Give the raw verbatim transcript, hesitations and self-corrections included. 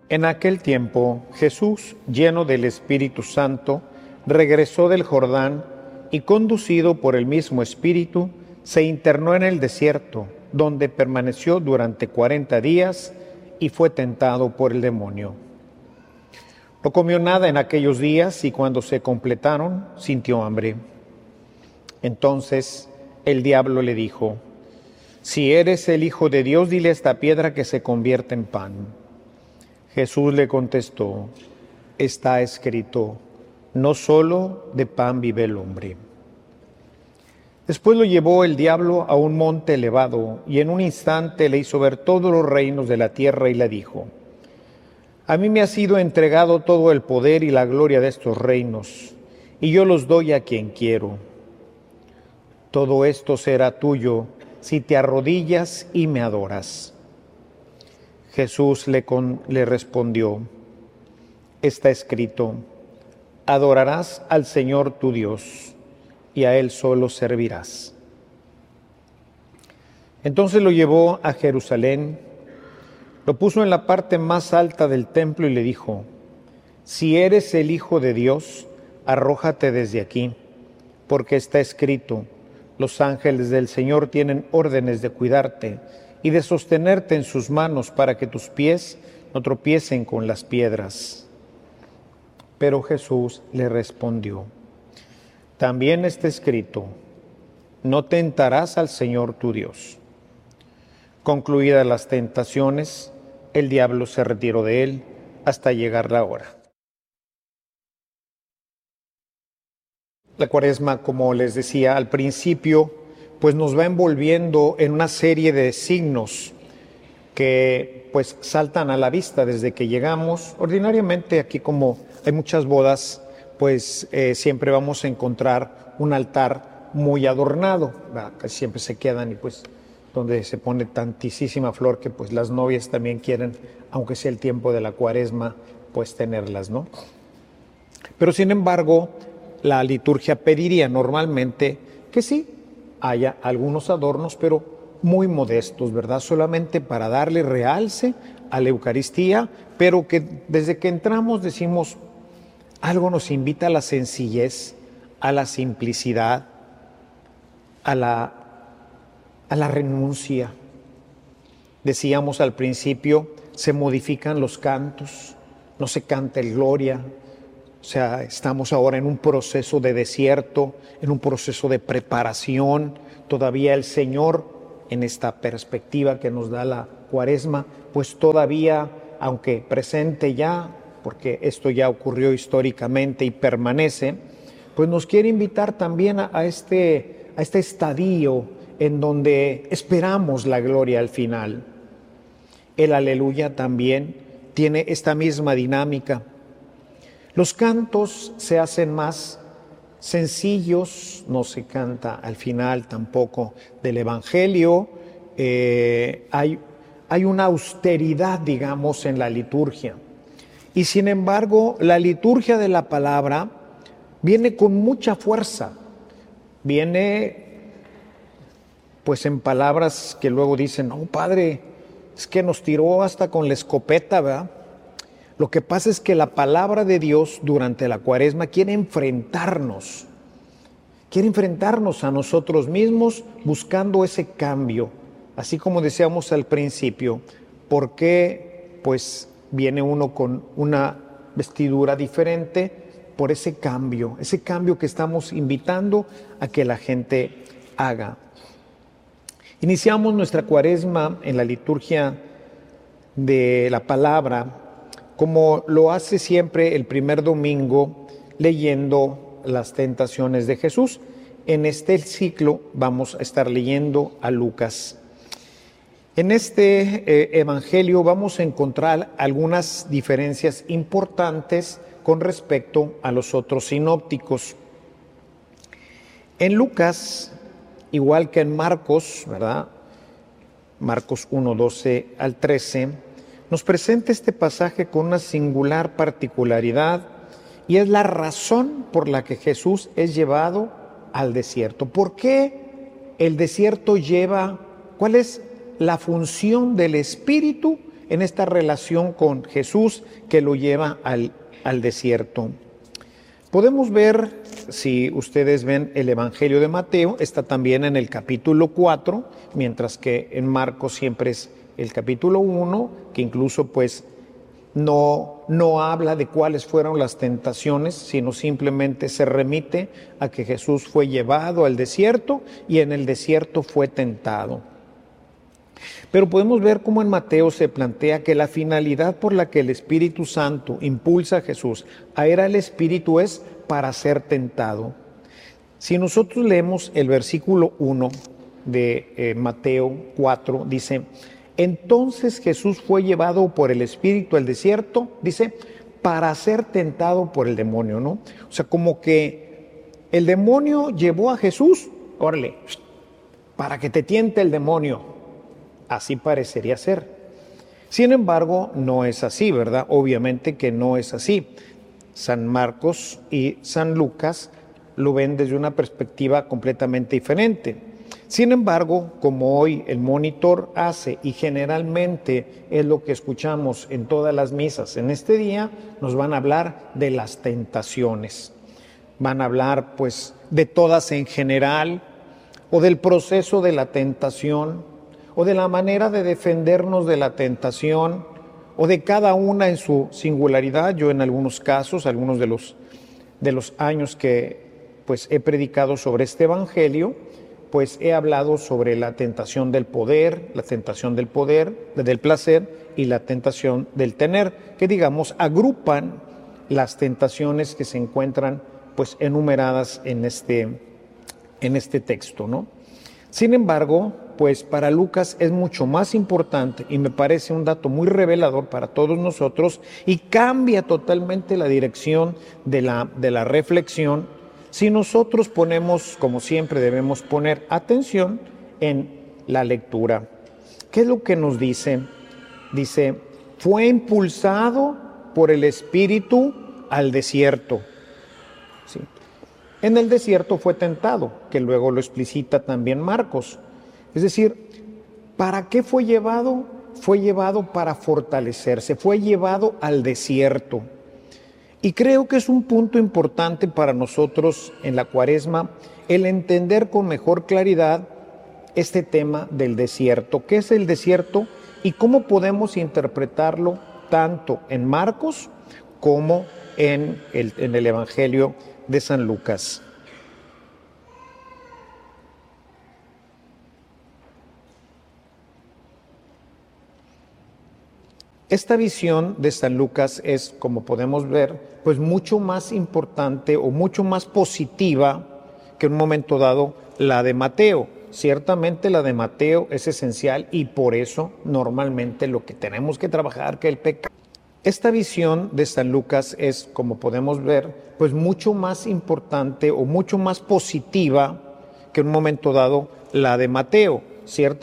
En aquel tiempo, Jesús, lleno del Espíritu Santo, regresó del Jordán y, conducido por el mismo Espíritu, se internó en el desierto, donde permaneció durante cuarenta días y fue tentado por el demonio. No comió nada en aquellos días y cuando se completaron, sintió hambre. Entonces el diablo le dijo: «Si eres el Hijo de Dios, dile a esta piedra que se convierta en pan». Jesús le contestó: «Está escrito, no solo de pan vive el hombre». Después lo llevó el diablo a un monte elevado y en un instante le hizo ver todos los reinos de la tierra y le dijo: «A mí me ha sido entregado todo el poder y la gloria de estos reinos, y yo los doy a quien quiero. Todo esto será tuyo si te arrodillas y me adoras». Jesús le, con, le respondió: «Está escrito, adorarás al Señor tu Dios, y a Él solo servirás». Entonces lo llevó a Jerusalén, lo puso en la parte más alta del templo y le dijo: «Si eres el Hijo de Dios, arrójate desde aquí, porque está escrito, los ángeles del Señor tienen órdenes de cuidarte y de sostenerte en sus manos para que tus pies no tropiecen con las piedras». Pero Jesús le respondió: «También está escrito, no tentarás al Señor tu Dios». Concluidas las tentaciones, el diablo se retiró de él hasta llegar la hora. La Cuaresma, como les decía al principio, pues nos va envolviendo en una serie de signos que pues saltan a la vista desde que llegamos. Ordinariamente aquí, como hay muchas bodas, pues eh, siempre vamos a encontrar un altar muy adornado, ¿verdad? Casi siempre se quedan y pues donde se pone tantísima flor que pues las novias también quieren, aunque sea el tiempo de la Cuaresma, pues tenerlas, ¿no? Pero sin embargo, la liturgia pediría normalmente que sí haya algunos adornos, pero muy modestos, ¿verdad? Solamente para darle realce a la Eucaristía, pero que desde que entramos decimos, algo nos invita a la sencillez, a la simplicidad, a la, a la renuncia. Decíamos al principio, se modifican los cantos, no se canta el Gloria. O sea, estamos ahora en un proceso de desierto, en un proceso de preparación. Todavía el Señor, en esta perspectiva que nos da la Cuaresma, pues todavía, aunque presente ya, porque esto ya ocurrió históricamente y permanece, pues nos quiere invitar también a, a, este, a este estadio en donde esperamos la gloria al final. El Aleluya también tiene esta misma dinámica. Los cantos se hacen más sencillos, no se canta al final tampoco del Evangelio, eh, hay, hay una austeridad, digamos, en la liturgia. Y sin embargo, la liturgia de la palabra viene con mucha fuerza, viene pues en palabras que luego dicen, no, padre, es que nos tiró hasta con la escopeta, ¿verdad? Lo que pasa es que la palabra de Dios durante la Cuaresma quiere enfrentarnos, quiere enfrentarnos a nosotros mismos buscando ese cambio, así como decíamos al principio, ¿por qué pues viene uno con una vestidura diferente? Por ese cambio, ese cambio que estamos invitando a que la gente haga. Iniciamos nuestra Cuaresma en la liturgia de la palabra, como lo hace siempre el primer domingo, leyendo las tentaciones de Jesús. En este ciclo vamos a estar leyendo a Lucas. En este eh, evangelio vamos a encontrar algunas diferencias importantes con respecto a los otros sinópticos. En Lucas, igual que en Marcos, ¿verdad? Marcos uno, doce al trece, nos presenta este pasaje con una singular particularidad y es la razón por la que Jesús es llevado al desierto. ¿Por qué el desierto lleva, cuál es la función del Espíritu en esta relación con Jesús que lo lleva al, al desierto. Podemos ver, si ustedes ven el Evangelio de Mateo, está también en el capítulo cuatro, mientras que en Marcos siempre es el capítulo uno, que incluso pues no, no habla de cuáles fueron las tentaciones, sino simplemente se remite a que Jesús fue llevado al desierto y en el desierto fue tentado. Pero podemos ver cómo en Mateo se plantea que la finalidad por la que el Espíritu Santo impulsa a Jesús a ir al Espíritu es para ser tentado. Si nosotros leemos el versículo uno de eh, Mateo cuatro, dice: entonces Jesús fue llevado por el Espíritu al desierto, dice, para ser tentado por el demonio, ¿no? O sea, como que el demonio llevó a Jesús, órale, para que te tiente el demonio. Así parecería ser. Sin embargo, no es así, ¿verdad? Obviamente que no es así. San Marcos y San Lucas lo ven desde una perspectiva completamente diferente. Sin embargo, como hoy el monitor hace, y generalmente es lo que escuchamos en todas las misas en este día, nos van a hablar de las tentaciones. Van a hablar, pues, de todas en general, o del proceso de la tentación, o de la manera de defendernos de la tentación, o de cada una en su singularidad. Yo en algunos casos, algunos de los, de los años que pues, he predicado sobre este evangelio, pues he hablado sobre la tentación del poder, la tentación del poder, del placer y la tentación del tener, que digamos agrupan las tentaciones que se encuentran pues enumeradas en este, en este texto, ¿no? Sin embargo, pues para Lucas es mucho más importante y me parece un dato muy revelador para todos nosotros y cambia totalmente la dirección de la, de la reflexión si nosotros ponemos, como siempre debemos poner atención en la lectura. ¿Qué es lo que nos dice? Dice, fue impulsado por el Espíritu al desierto. ¿Sí? En el desierto fue tentado, que luego lo explicita también Marcos. Es decir, ¿para qué fue llevado? Fue llevado para fortalecerse, fue llevado al desierto. Y creo que es un punto importante para nosotros en la Cuaresma el entender con mejor claridad este tema del desierto. ¿Qué es el desierto y cómo podemos interpretarlo tanto en Marcos como en el, en el Evangelio de San Lucas? Esta visión de San Lucas es, como podemos ver, pues mucho más importante o mucho más positiva que en un momento dado la de Mateo. Ciertamente la de Mateo es esencial y por eso normalmente lo que tenemos que trabajar que el pecado. Esta visión de San Lucas es, como podemos ver, pues mucho más importante o mucho más positiva que en un momento dado la de Mateo. Ciertamente